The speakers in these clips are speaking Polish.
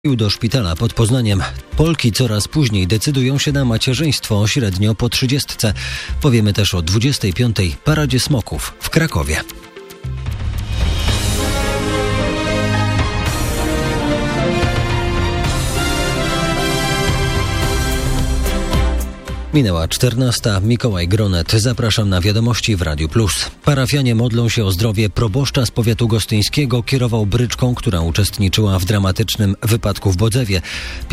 Do szpitala pod Poznaniem. Polki coraz później decydują się na macierzyństwo, średnio po 30. Powiemy też o 25. Paradzie Smoków w Krakowie. Minęła 14. Mikołaj Gronet. Zapraszam na wiadomości w Radiu Plus. Parafianie modlą się o zdrowie proboszcza z powiatu gostyńskiego. Kierował bryczką, która uczestniczyła w dramatycznym wypadku w Bodzewie.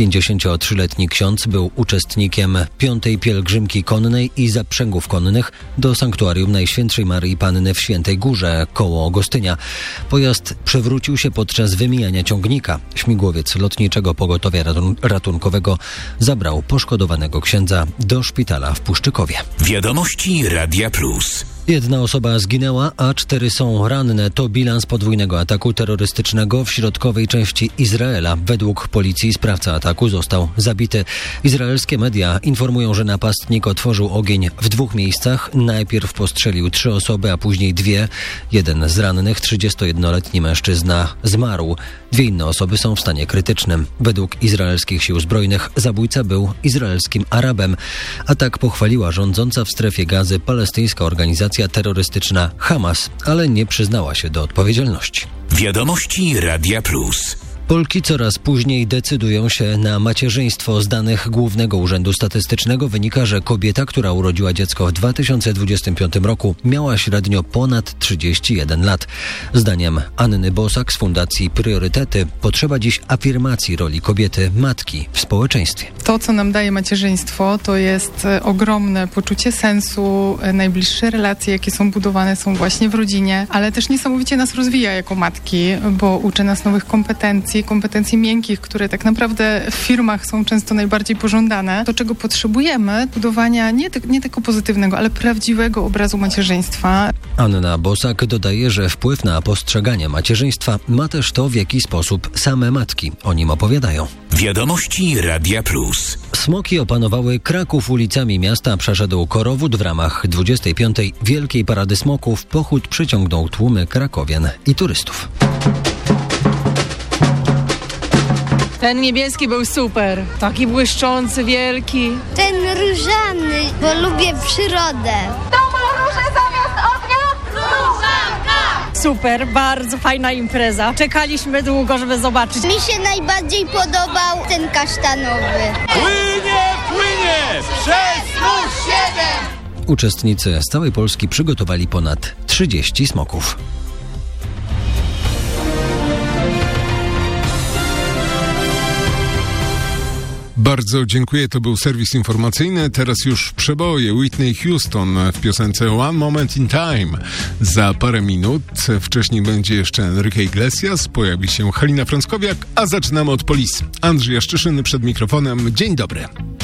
53-letni ksiądz był uczestnikiem 5. pielgrzymki konnej i zaprzęgów konnych do sanktuarium Najświętszej Maryi Panny w Świętej Górze, koło Gostynia. Pojazd przewrócił się podczas wymijania ciągnika. Śmigłowiec Lotniczego Pogotowia Ratunkowego zabrał poszkodowanego księdza do szpitala w Puszczykowie. Wiadomości Radia Plus. 1 osoba zginęła, a 4 są ranne. To bilans podwójnego ataku terrorystycznego w środkowej części Izraela. Według policji sprawca ataku został zabity. Izraelskie media informują, że napastnik otworzył ogień w 2 miejscach. Najpierw postrzelił 3 osoby, a później 2. Jeden z rannych, 31-letni mężczyzna, zmarł. 2 inne osoby są w stanie krytycznym. Według izraelskich sił zbrojnych zabójca był izraelskim Arabem. Atak pochwaliła rządząca w strefie Gazy palestyńska organizacja terrorystyczna Hamas, ale nie przyznała się do odpowiedzialności. Wiadomości Radia Plus. Polki coraz później decydują się na macierzyństwo. Z danych Głównego Urzędu Statystycznego wynika, że kobieta, która urodziła dziecko w 2025 roku, miała średnio ponad 31 lat. Zdaniem Anny Bosak z Fundacji Priorytety potrzeba dziś afirmacji roli kobiety, matki w społeczeństwie. To, co nam daje macierzyństwo, to jest ogromne poczucie sensu, najbliższe relacje, jakie są budowane, są właśnie w rodzinie, ale też niesamowicie nas rozwija jako matki, bo uczy nas nowych kompetencji miękkich, które tak naprawdę w firmach są często najbardziej pożądane. To, czego potrzebujemy, budowania nie tylko pozytywnego, ale prawdziwego obrazu macierzyństwa. Anna Bosak dodaje, że wpływ na postrzeganie macierzyństwa ma też to, w jaki sposób same matki o nim opowiadają. Wiadomości Radia Plus. Smoki opanowały Kraków. Ulicami miasta przeszedł korowód. W ramach 25. Wielkiej Parady Smoków pochód przyciągnął tłumy krakowian i turystów. Ten niebieski był super, taki błyszczący, wielki. Ten różany, bo lubię przyrodę. To ma róże zamiast ognia? Różanka! Super, bardzo fajna impreza. Czekaliśmy długo, żeby zobaczyć. Mi się najbardziej podobał ten kasztanowy. Płynie! 6+7! Uczestnicy z całej Polski przygotowali ponad 30 smoków. Bardzo dziękuję, to był serwis informacyjny. Teraz już przeboje. Whitney Houston w piosence One Moment in Time za parę minut. Wcześniej będzie jeszcze Enrique Iglesias, pojawi się Halina Frąckowiak, a zaczynamy od Police. Andrzej Jaszczyszyn przed mikrofonem. Dzień dobry.